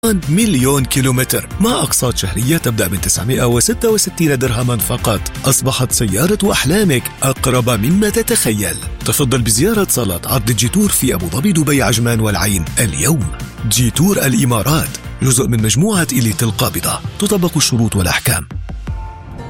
1,000,000 كيلومتر مع أقساط شهرية تبدأ من 966 درهما فقط. أصبحت سيارة أحلامك أقرب مما تتخيل. تفضل بزيارة صالات عرض جيتور في أبو ظبي، دبي، عجمان والعين اليوم. جيتور الإمارات جزء من مجموعة إليت القابضة. تطبق الشروط والأحكام.